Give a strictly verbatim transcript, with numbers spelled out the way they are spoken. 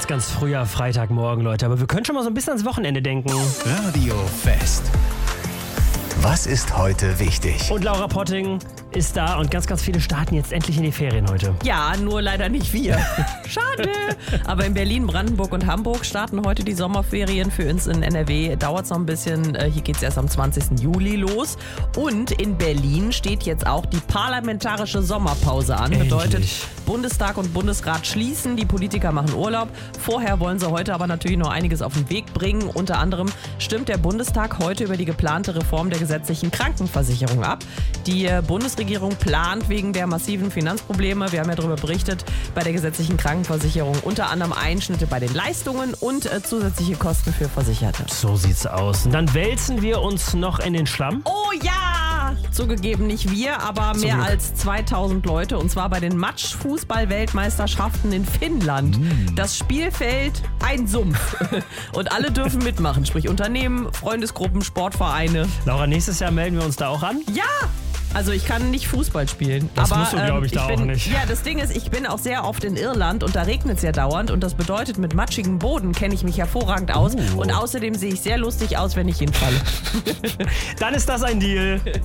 ganz, ganz früher Freitagmorgen, Leute. Aber wir können schon mal so ein bisschen ans Wochenende denken. Radio Fest. Was ist heute wichtig? Und Laura Potting ist da und ganz, ganz viele starten jetzt endlich in die Ferien heute. Ja, nur leider nicht wir. Schade. Aber in Berlin, Brandenburg und Hamburg starten heute die Sommerferien. Für uns in N R W dauert es noch ein bisschen. Hier geht es erst am zwanzigsten Juli los. Und in Berlin steht jetzt auch die parlamentarische Sommerpause an. Endlich. Bedeutet, Bundestag und Bundesrat schließen, die Politiker machen Urlaub. Vorher wollen sie heute aber natürlich noch einiges auf den Weg bringen. Unter anderem stimmt der Bundestag heute über die geplante Reform der gesetzlichen Krankenversicherung ab. Die Bundesregierung plant wegen der massiven Finanzprobleme, wir haben ja darüber berichtet, bei der gesetzlichen Krankenversicherung unter anderem Einschnitte bei den Leistungen und äh, zusätzliche Kosten für Versicherte. So sieht's aus. Und dann wälzen wir uns noch in den Schlamm. Oh ja! Zugegeben nicht wir, aber Zum mehr Glück. als zweitausend Leute, und zwar bei den Matsch-Fußball-Weltmeisterschaften in Finnland. Mm. Das Spielfeld ein Sumpf. Und alle dürfen mitmachen, sprich Unternehmen, Freundesgruppen, Sportvereine. Laura, nächstes Jahr melden wir uns da auch an. Ja! Also ich kann nicht Fußball spielen. Das aber, musst du, glaub ich, da bin, auch nicht. Ja, das Ding ist, ich bin auch sehr oft in Irland und da regnet es ja dauernd. Und das bedeutet, mit matschigem Boden kenne ich mich hervorragend aus. Oh. Und außerdem sehe ich sehr lustig aus, wenn ich hinfalle. Dann ist das ein Deal.